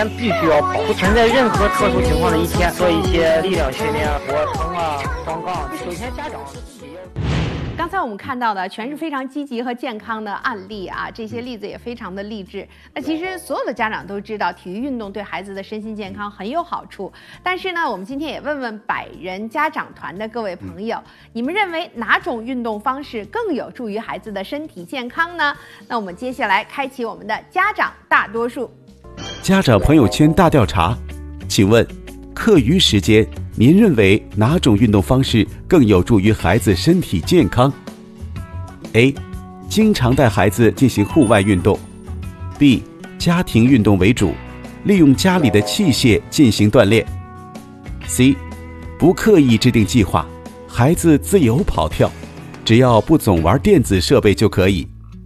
必须要跑，不存在任何特殊情况的一天做一些力量训练、俯卧撑啊、双杠。首先家长自己要。 刚才我们看到的全是非常积极和健康的案例啊，这些例子也非常的励志。那其实所有的家长都知道，体育运动对孩子的身心健康很有好处。但是呢，我们今天也问问百人家长团的各位朋友，你们认为哪种运动方式更有助于孩子的身体健康呢？那我们接下来开启我们的家长大多数。 家长朋友圈大调查，请问课余时间您认为哪种运动方式更有助于孩子身体健康？ A. 经常带孩子进行户外运动。 B. 家庭运动为主，利用家里的器械进行锻炼。 C. 不刻意制定计划，孩子自由跑跳，只要不总玩电子设备就可以。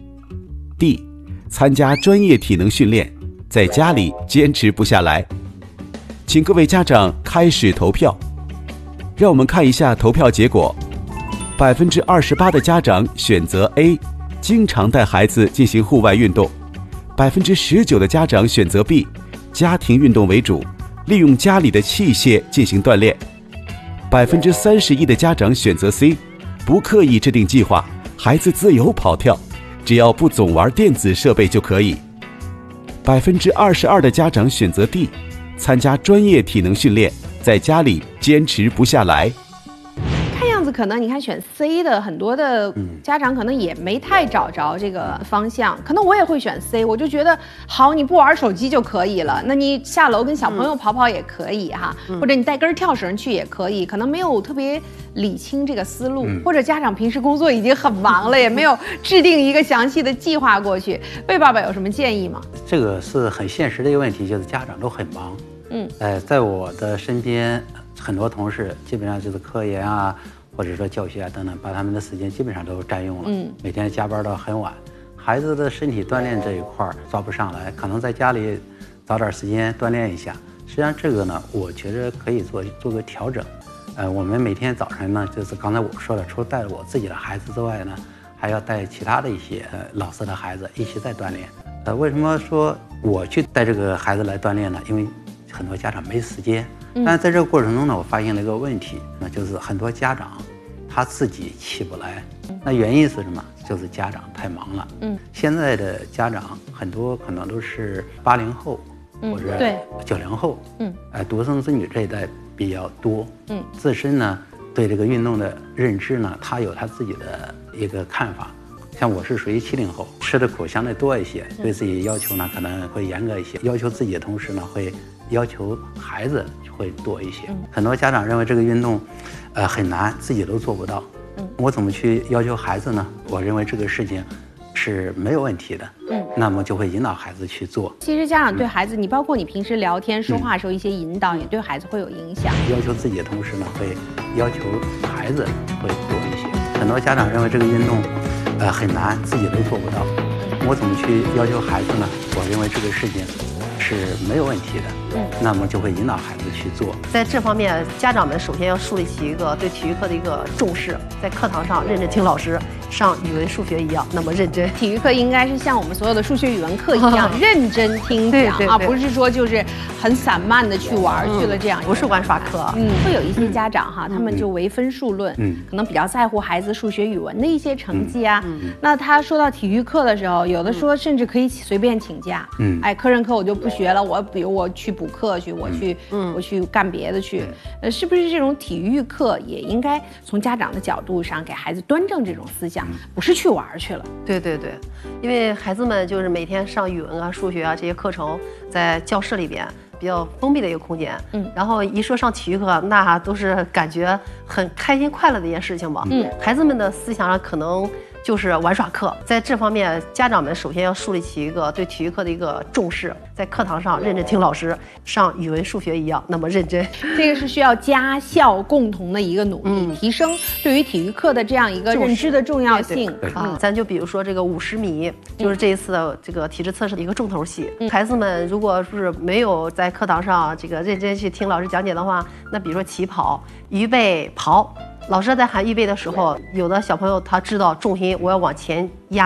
D. 参加专业体能训练，在家里坚持不下来。请各位家长开始投票。让我们看一下投票结果。28%的家长选择 A， 经常带孩子进行户外运动。19%的家长选择 B， 家庭运动为主，利用家里的器械进行锻炼。31%的家长选择 C， 不刻意制定计划，孩子自由跑跳，只要不总玩电子设备就可以。22%的家长选择 D， 参加专业体能训练，在家里坚持不下来。 看样子可能你看选 C 的很多的家长可能也没太找着这个方向，可能我也会选 C， 我就觉得好，你不玩手机就可以了，那你下楼跟小朋友跑跑也可以哈，或者你带根跳绳去也可以，可能没有特别理清这个思路，或者家长平时工作已经很忙了，也没有制定一个详细的计划过去。魏爸爸有什么建议吗？ 这个是很现实的一个问题，就是家长都很忙。在我的身边，很多同事基本上就是科研啊，或者说教学啊等等，把他们的时间基本上都占用了。每天加班到很晚，孩子的身体锻炼这一块抓不上来，可能在家里找点时间锻炼一下。实际上这个呢，我觉得可以做个调整。我们每天早晨呢，就是刚才我说的，除了带我自己的孩子之外呢，还要带其他的一些老师的孩子一起在锻炼。为什么说我去带这个孩子来锻炼呢？因为很多家长没时间。但是在这个过程中呢，我发现了一个问题，那就是很多家长他自己起不来。那原因是什么？就是家长太忙了。现在的家长很多可能都是80后或者90后，独生子女这一代比较多。自身呢对这个运动的认知呢，他有他自己的一个看法。像我是属于70后，吃的苦相对多一些，对自己要求呢可能会严格一些，要求自己的同时呢会要求孩子会多一些。很多家长认为这个运动很难，自己都做不到。我怎么去要求孩子呢？我认为这个事情是没有问题的。那么就会引导孩子去做。 其实家长对孩子，你包括你平时聊天说话的时候一些引导，也对孩子会有影响。 要求自己的同时呢，会要求孩子会多一些。很多家长认为这个运动很难，自己都做不到。我怎么去要求孩子呢？我认为这个事情是没有问题的。那么就会引导孩子去做。 在这方面，家长们首先要树立起一个对体育课的一个重视，在课堂上认真听老师，上语文、数学一样那么认真。 体育课应该是像我们所有的数学、语文课一样认真听讲啊，不是说就是很散漫的去玩去了这样， 不是玩耍课。 会有一些家长哈，他们就唯分数论，可能比较在乎孩子数学、语文的一些成绩啊。那他说到体育课的时候，有的说甚至可以随便请假。课任课我就不学了，比如我去补课去，我去干别的去。是不是这种体育课也应该从家长的角度上给孩子端正这种思想，不是去玩去了？ 对，因为孩子们就是每天上语文啊、数学啊这些课程，在教室里边比较封闭的一个空间，然后一说上体育课，那都是感觉很开心快乐的一件事情吧。孩子们的思想上可能就是玩耍课。在这方面，家长们首先要树立起一个对体育课的一个重视，在课堂上认真听老师，上语文、数学一样那么认真。 这个是需要家校共同的一个努力，提升对于体育课的这样一个认知的重要性。 咱就比如说这个50米，就是这一次的这个体质测试的一个重头戏。孩子们如果是没有在课堂上这个认真去听老师讲解的话，那比如说起跑、预备、跑。老师在喊预备的时候，有的小朋友他知道重心我要往前压，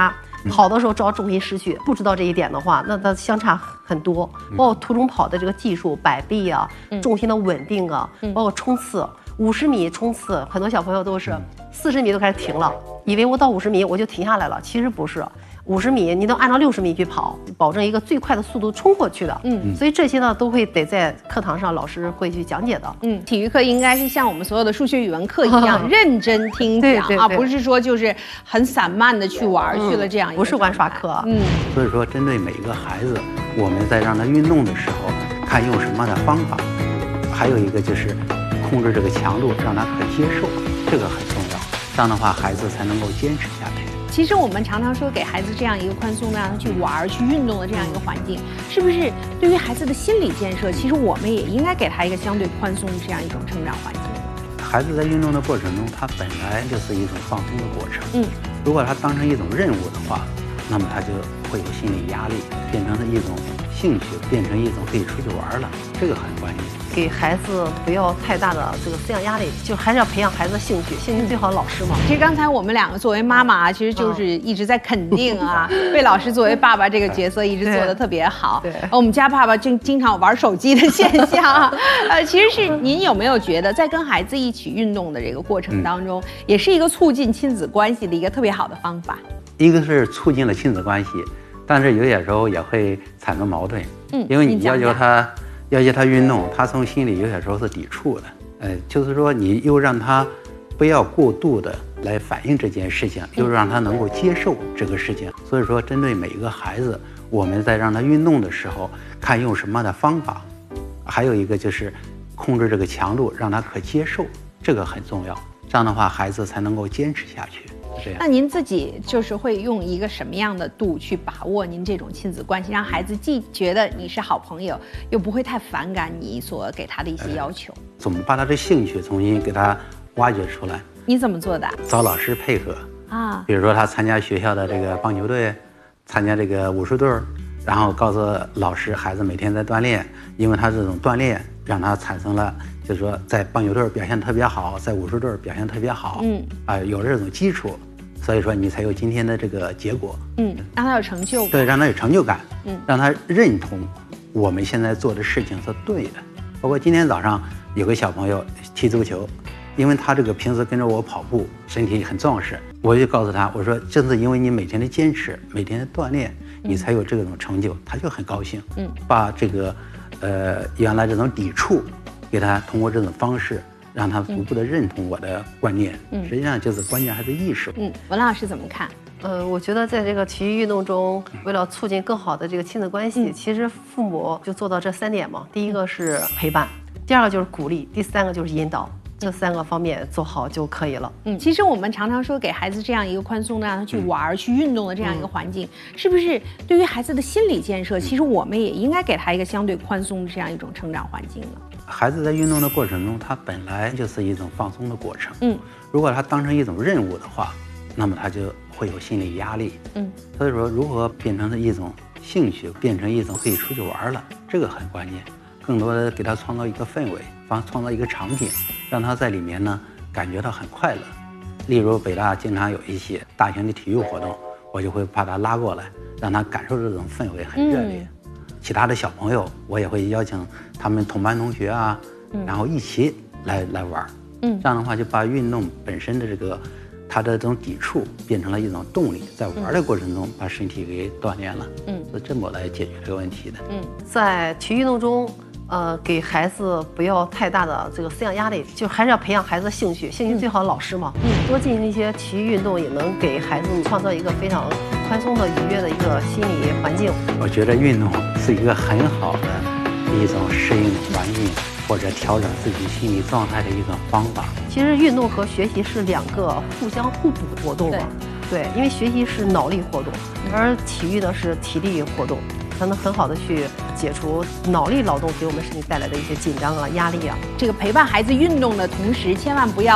跑的时候只要重心失去，不知道这一点的话，那它相差很多。包括途中跑的这个技术、摆臂啊，重心的稳定啊，包括冲刺，50米冲刺，很多小朋友都是40米都开始停了，以为我到50米我就停下来了，其实不是。50米，你都按照60米去跑，保证一个最快的速度冲过去的。所以这些呢，都会得在课堂上老师会去讲解的。 体育课应该是像我们所有的数学、语文课一样认真听讲啊，不是说就是很散漫的去玩去了这样一个， 不是玩耍课。 所以说，针对每一个孩子，我们在让他运动的时候，看用什么的方法，还有一个就是控制这个强度，让他可接受，这个很重要。这样的话，孩子才能够坚持下去。 其实我们常常说给孩子这样一个宽松的让他去玩去运动的这样一个环境，是不是对于孩子的心理建设，其实我们也应该给他一个相对宽松的这样一种成长环境？ 孩子在运动的过程中，他本来就是一种放松的过程。如果他当成一种任务的话，那么他就会有心理压力，变成了一种兴趣，变成一种可以出去玩了，这个很关键。 给孩子不要太大的这个思想压力，就还是要培养孩子的兴趣，兴趣最好的老师嘛。 其实刚才我们两个作为妈妈，其实就是一直在肯定啊，魏老师作为爸爸这个角色一直做得特别好。 对， 我们家爸爸经常玩手机的现象。其实是您有没有觉得，在跟孩子一起运动的这个过程当中，也是一个促进亲子关系的一个特别好的方法？ 一个是促进了亲子关系，但是有些时候也会产生矛盾。因为你要求他运动，他从心里有些时候是抵触的。就是说你又让他不要过度的来反映这件事情，又让他能够接受这个事情。所以说，针对每一个孩子，我们在让他运动的时候，看用什么的方法，还有一个就是控制这个强度，让他可接受，这个很重要。这样的话，孩子才能够坚持下去。 那您自己就是会用一个什么样的度去把握您这种亲子关系，让孩子既觉得你是好朋友，又不会太反感你所给他的一些要求？ 怎么把他的兴趣重新给他挖掘出来？ 你怎么做的？ 找老师配合啊，比如说他参加学校的这个棒球队，参加这个武术队，然后告诉老师孩子每天在锻炼，因为他这种锻炼让他产生了，就是说在棒球队表现特别好，在武术队表现特别好，有了这种基础，所以说你才有今天的这个结果， 让他有成就感， 对，让他有成就感，让他认同我们现在做的事情是对的。包括今天早上有个小朋友踢足球，因为他这个平时跟着我跑步，身体很壮实，我就告诉他，我说正是因为你每天的坚持，每天的锻炼，你才有这种成就，他就很高兴，把这个原来这种抵触，给他通过这种方式，让他逐步的认同我的观念。实际上就是关键还是意识。 文老师怎么看？ 我觉得在这个体育运动中，为了促进更好的这个亲子关系，其实父母就做到这3点嘛。第一个是陪伴，第二个就是鼓励，第3个就是引导。这3个方面做好就可以了。 其实我们常常说给孩子这样一个宽松的让他去玩去运动的这样一个环境，是不是对于孩子的心理建设，其实我们也应该给他一个相对宽松的这样一种成长环境呢？ 孩子在运动的过程中，他本来就是一种放松的过程。如果他当成一种任务的话，那么他就会有心理压力。所以说如何变成一种兴趣，变成一种可以出去玩了，这个很关键。更多的给他创造一个氛围，创造一个场景，让他在里面呢感觉到很快乐。例如北大经常有一些大型的体育活动，我就会把他拉过来，让他感受这种氛围很热烈。其他的小朋友我也会邀请他们同班同学啊，然后一起来玩。这样的话就把运动本身的这个他的这种抵触变成了一种动力，在玩的过程中把身体给锻炼了。是这么来解决这个问题的。 在体育运动中，给孩子不要太大的这个思想压力，就还是要培养孩子的兴趣，兴趣最好的老师嘛。多进行一些体育运动，也能给孩子创造一个非常宽松的、愉悦的一个心理环境。 我觉得运动是一个很好的一种适应环境或者调整自己心理状态的一种方法。 其实运动和学习是2个互相互补的活动嘛。对，因为学习是脑力活动，而体育呢是体力活动。才能很好的去解除脑力劳动给我们身体带来的一些紧张啊、压力啊。 这个陪伴孩子运动的同时，千万不要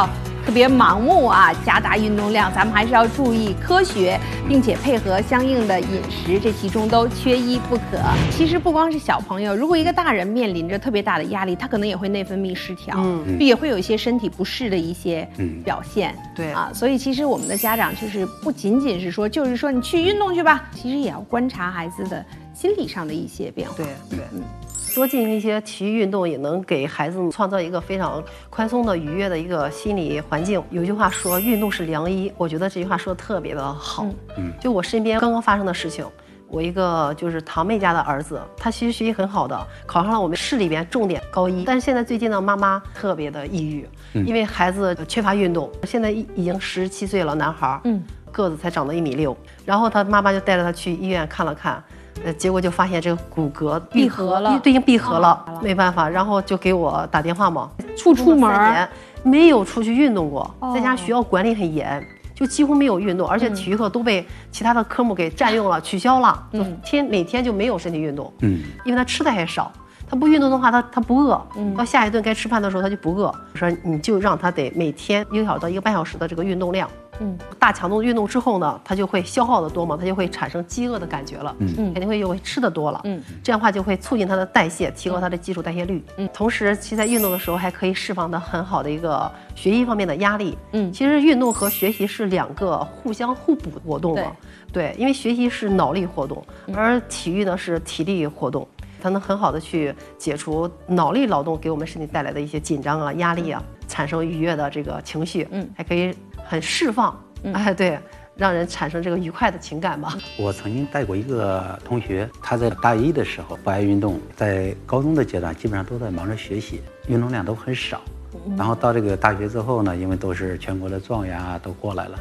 特别盲目啊，加大运动量，咱们还是要注意科学，并且配合相应的饮食，这其中都缺一不可。其实不光是小朋友，如果一个大人面临着特别大的压力，他可能也会内分泌失调，也会有一些身体不适的一些表现。 对啊，所以其实我们的家长就是不仅仅是说，就是说你去运动去吧，其实也要观察孩子的心理上的一些变化。 对，多进行一些体育运动，也能给孩子们创造一个非常宽松的、愉悦的一个心理环境。有句话说，运动是良医，我觉得这句话说的特别的好。就我身边刚刚发生的事情，我一个就是堂妹家的儿子，他其实学习很好的，考上了我们市里边重点高一，但是现在最近呢，妈妈特别的抑郁，因为孩子缺乏运动，现在已经17岁了，男孩，个子才长到1.6米，然后他妈妈就带着他去医院看了看。结果就发现这个骨骼闭合了， 对，已经闭合了，没办法，然后就给我打电话嘛， 出门 3年没有出去运动过，在家学校管理很严，就几乎没有运动，而且体育课都被其他的科目给占用了，取消了，每天就没有身体运动，因为他吃的还少。他不运动的话，他不饿，到下一顿该吃饭的时候他就不饿。我说你就让他得每天1个小时到1个半小时的这个运动量，大强度运动之后呢，他就会消耗的多嘛，他就会产生饥饿的感觉了，肯定会又会吃的多了，这样的话就会促进他的代谢，提高他的基础代谢率，同时其实在运动的时候还可以释放的很好的一个学习方面的压力，其实运动和学习是2个互相互补的活动嘛，对，因为学习是脑力活动，而体育呢是体力活动。它能很好的去解除脑力劳动给我们身体带来的一些紧张啊、压力啊，产生愉悦的这个情绪，还可以很释放，对，让人产生这个愉快的情感吧。 我曾经带过一个同学，他在大一的时候不爱运动，在高中的阶段基本上都在忙着学习，运动量都很少。然后到这个大学之后呢，因为都是全国的状元啊都过来了，